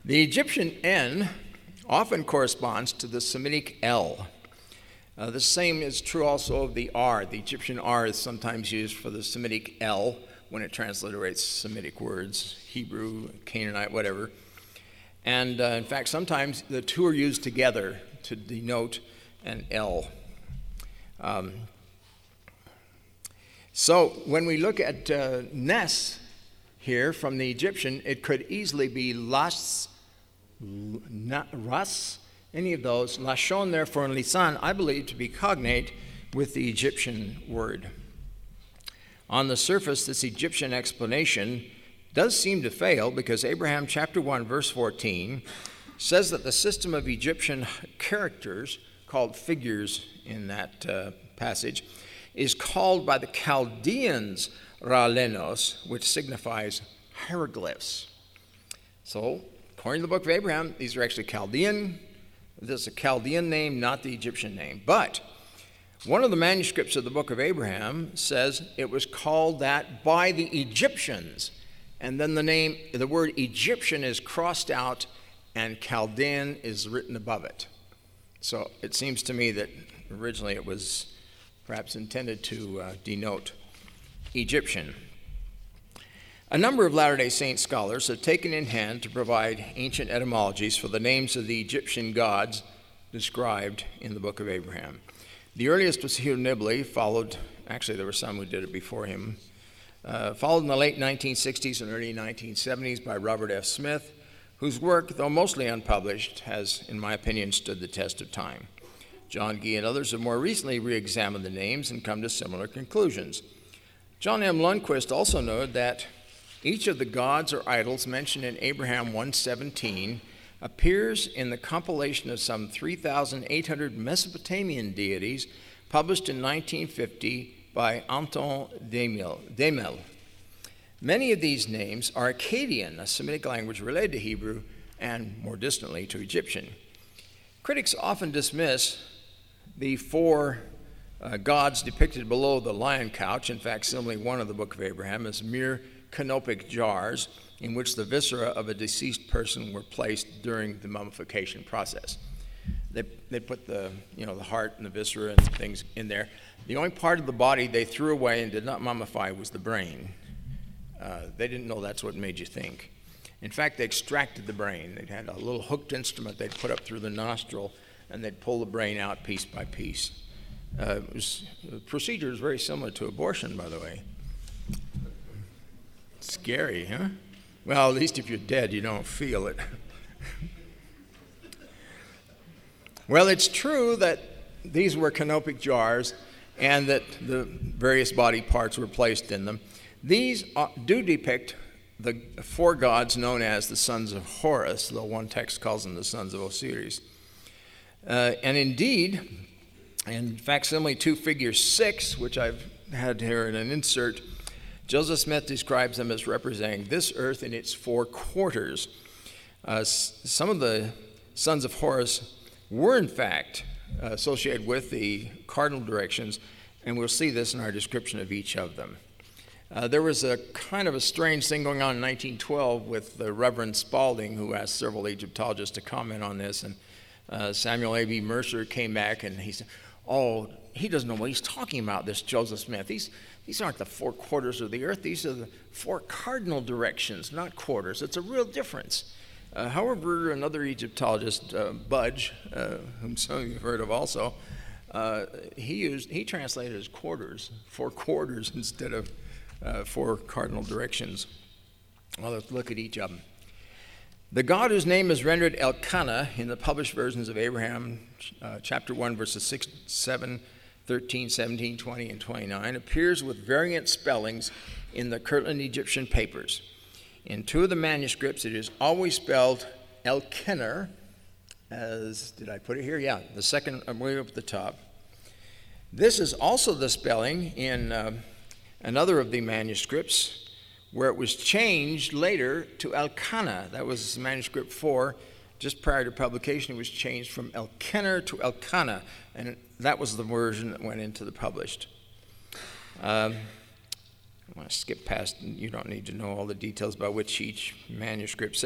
The Egyptian N often corresponds to the Semitic L. The same is true also of the R. The Egyptian R is sometimes used for the Semitic L when it transliterates Semitic words, Hebrew, Canaanite, whatever. And in fact, sometimes the two are used together to denote an L. So when we look at Nes here from the Egyptian, it could easily be Las, Ras, any of those. Lashon, therefore, and Lisan, I believe to be cognate with the Egyptian word. On the surface, this Egyptian explanation does seem to fail because Abraham chapter 1, verse 14 says that the system of Egyptian characters, called figures in that passage, is called by the Chaldeans Ralenos, which signifies hieroglyphs. So, according to the book of Abraham, these are actually Chaldean. This is a Chaldean name, not the Egyptian name. But one of the manuscripts of the book of Abraham says it was called that by the Egyptians. And then the word Egyptian is crossed out and Chaldean is written above it. So it seems to me that originally it was perhaps intended to denote Egyptian. A number of Latter-day Saint scholars have taken in hand to provide ancient etymologies for the names of the Egyptian gods described in the book of Abraham. The earliest was Hugh Nibley, there were some who did it before him, followed in the late 1960s and early 1970s by Robert F. Smith, whose work, though mostly unpublished, has, in my opinion, stood the test of time. John Gee and others have more recently re-examined the names and come to similar conclusions. John M. Lundquist also noted that each of the gods or idols mentioned in Abraham 1:17 appears in the compilation of some 3,800 Mesopotamian deities published in 1950 by Anton Demel. Many of these names are Akkadian, a Semitic language related to Hebrew and more distantly to Egyptian. Critics often dismiss the four gods depicted below the lion couch, in facsimile 1 of the book of Abraham, as mere canopic jars in which the viscera of a deceased person were placed during the mummification process. They put the heart and the viscera and things in there. The only part of the body they threw away and did not mummify was the brain. They didn't know that's what made you think. In fact, they extracted the brain. They had a little hooked instrument they'd put up through the nostril, and they'd pull the brain out piece by piece. The procedure is very similar to abortion, by the way. Scary, huh? Well, at least if you're dead, you don't feel it. Well, it's true that these were canopic jars and that the various body parts were placed in them. These do depict the four gods known as the sons of Horus, though one text calls them the sons of Osiris. And indeed, in facsimile 2 figure 6, which I've had here in an insert, Joseph Smith describes them as representing this earth in its 4 quarters. Some of the sons of Horus were, in fact, associated with the cardinal directions, and we'll see this in our description of each of them. There was a kind of a strange thing going on in 1912 with the Reverend Spalding, who asked several Egyptologists to comment on this, and Samuel A.B. Mercer came back and he said, "Oh, he doesn't know what he's talking about, this Joseph Smith. These aren't the 4 quarters of the earth. These are the 4 cardinal directions, not quarters. It's a real difference." However, another Egyptologist, Budge, whom some of you have heard of also, he translated as quarters, 4 quarters instead of 4 cardinal directions. Well, let's look at each of them. The God whose name is rendered Elkanah in the published versions of Abraham, chapter 1, verses 6, 7, 13, 17, 20, and 29, appears with variant spellings in the Kirtland Egyptian papers. In 2 of the manuscripts, it is always spelled Elkener, as, did I put it here? Yeah, the second way up at the top. This is also the spelling in another of the manuscripts, where it was changed later to Elkanah. That was manuscript 4. Just prior to publication, it was changed from Elkener to Elkanah, and that was the version that went into the published. I'm going to skip past, and you don't need to know all the details about which each manuscript says.